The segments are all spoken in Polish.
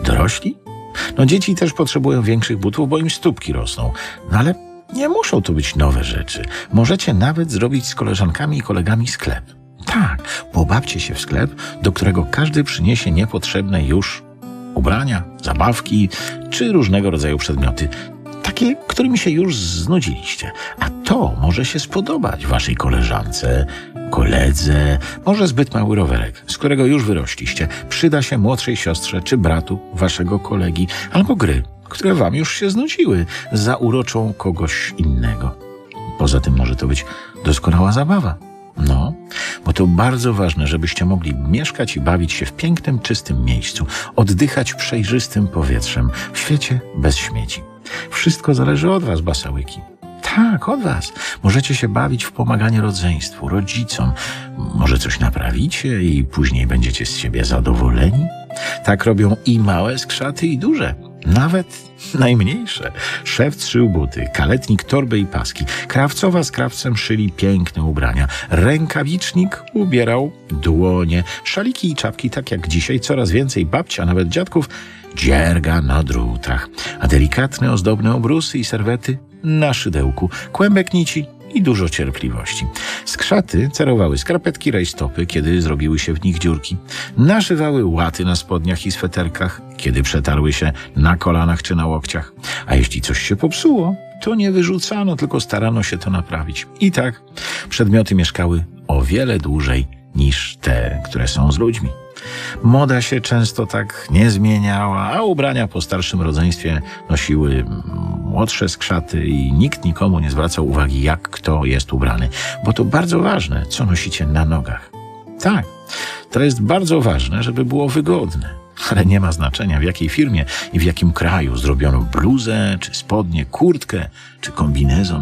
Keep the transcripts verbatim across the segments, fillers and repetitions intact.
Dorośli? No dzieci też potrzebują większych butów, bo im stópki rosną. No ale nie muszą to być nowe rzeczy. Możecie nawet zrobić z koleżankami i kolegami sklep. Tak, pobawcie się w sklep, do którego każdy przyniesie niepotrzebne już ubrania, zabawki czy różnego rodzaju przedmioty. Takie, którymi się już znudziliście. A to może się spodobać waszej koleżance, koledze, może zbyt mały rowerek, z którego już wyrośliście. Przyda się młodszej siostrze czy bratu waszego kolegi, albo gry, które wam już się znudziły, zauroczą kogoś innego. Poza tym może to być doskonała zabawa. No, bo to bardzo ważne, żebyście mogli mieszkać i bawić się w pięknym, czystym miejscu, oddychać przejrzystym powietrzem, w świecie bez śmieci. Wszystko zależy od was, basałyki. Tak, od was. Możecie się bawić w pomaganie rodzeństwu, rodzicom. Może coś naprawicie i później będziecie z siebie zadowoleni? Tak robią i małe skrzaty, i duże. Nawet najmniejsze. Szef trzył buty, kaletnik torby i paski. Krawcowa z krawcem szyli piękne ubrania. Rękawicznik ubierał dłonie. Szaliki i czapki, tak jak dzisiaj, coraz więcej babci, a nawet dziadków, dzierga na drutach. A delikatne, ozdobne obrusy i serwety na szydełku. Kłębek nici i dużo cierpliwości. Skrzaty cerowały skarpetki, rajstopy, kiedy zrobiły się w nich dziurki. Naszywały łaty na spodniach i sweterkach, kiedy przetarły się na kolanach czy na łokciach. A jeśli coś się popsuło, to nie wyrzucano, tylko starano się to naprawić. I tak przedmioty mieszkały o wiele dłużej niż te, które są z ludźmi. Moda się często tak nie zmieniała, a ubrania po starszym rodzeństwie nosiły młodsze skrzaty i nikt nikomu nie zwracał uwagi, jak kto jest ubrany, bo to bardzo ważne, co nosicie na nogach. Tak, to jest bardzo ważne, żeby było wygodne, ale nie ma znaczenia, w jakiej firmie i w jakim kraju zrobiono bluzę, czy spodnie, kurtkę, czy kombinezon.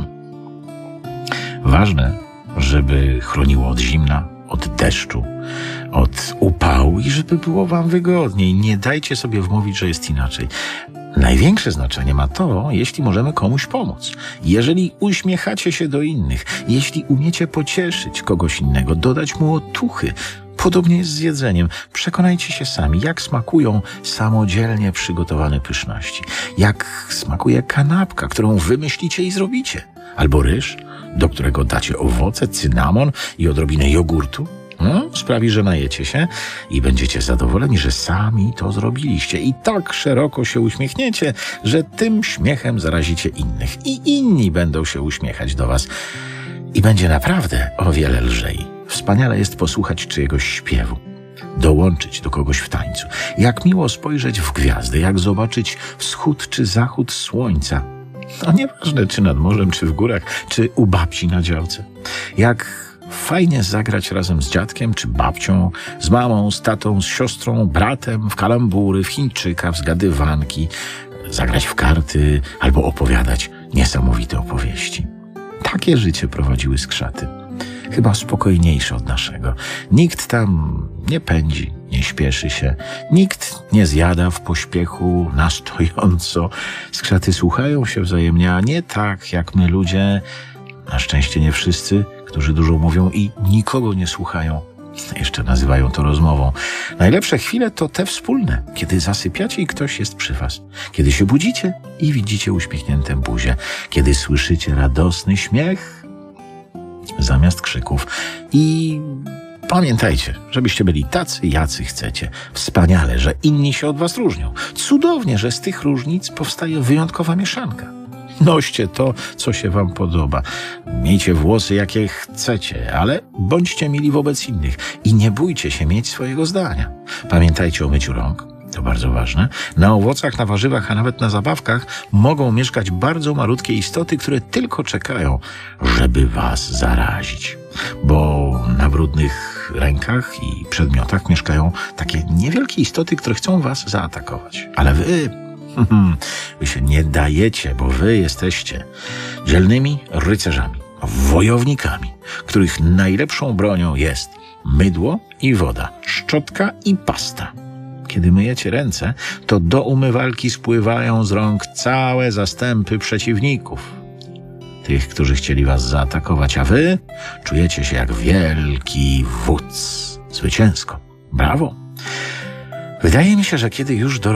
Ważne, żeby chroniło od zimna, od deszczu, od upału i żeby było wam wygodniej. Nie dajcie sobie wmówić, że jest inaczej. Największe znaczenie ma to, jeśli możemy komuś pomóc. Jeżeli uśmiechacie się do innych, jeśli umiecie pocieszyć kogoś innego, dodać mu otuchy. Podobnie jest z jedzeniem. Przekonajcie się sami, jak smakują samodzielnie przygotowane pyszności. Jak smakuje kanapka, którą wymyślicie i zrobicie. Albo ryż, do którego dacie owoce, cynamon i odrobinę jogurtu. No, sprawi, że najecie się i będziecie zadowoleni, że sami to zrobiliście. I tak szeroko się uśmiechniecie, że tym śmiechem zarazicie innych. I inni będą się uśmiechać do was. I będzie naprawdę o wiele lżej. Wspaniale jest posłuchać czyjegoś śpiewu. Dołączyć do kogoś w tańcu. Jak miło spojrzeć w gwiazdy, jak zobaczyć wschód czy zachód słońca. No nieważne, czy nad morzem, czy w górach, czy u babci na działce. Jak fajnie zagrać razem z dziadkiem czy babcią, z mamą, z tatą, z siostrą, bratem, w kalambury, w Chińczyka, w zgadywanki, zagrać w karty albo opowiadać niesamowite opowieści. Takie życie prowadziły skrzaty. Chyba spokojniejsze od naszego. Nikt tam nie pędzi, nie śpieszy się. Nikt nie zjada w pośpiechu na stojąco. Skrzaty słuchają się wzajemnie, a nie tak jak my ludzie. Na szczęście nie wszyscy, którzy dużo mówią i nikogo nie słuchają. Jeszcze nazywają to rozmową. Najlepsze chwile to te wspólne, kiedy zasypiacie i ktoś jest przy was. Kiedy się budzicie i widzicie uśmiechnięte buzie. Kiedy słyszycie radosny śmiech zamiast krzyków. I pamiętajcie, żebyście byli tacy, jacy chcecie. Wspaniale, że inni się od was różnią. Cudownie, że z tych różnic powstaje wyjątkowa mieszanka. Noście to, co się wam podoba. Miejcie włosy, jakie chcecie, ale bądźcie mili wobec innych i nie bójcie się mieć swojego zdania. Pamiętajcie o myciu rąk, to bardzo ważne. Na owocach, na warzywach, a nawet na zabawkach mogą mieszkać bardzo malutkie istoty, które tylko czekają, żeby was zarazić. Bo na brudnych rękach i przedmiotach mieszkają takie niewielkie istoty, które chcą was zaatakować. Ale wy... Wy się nie dajecie, bo wy jesteście dzielnymi rycerzami, wojownikami, których najlepszą bronią jest mydło i woda, szczotka i pasta. Kiedy myjecie ręce, to do umywalki spływają z rąk całe zastępy przeciwników. Tych, którzy chcieli was zaatakować, a wy czujecie się jak wielki wódz. Zwycięsko. Brawo. Wydaje mi się, że kiedy już do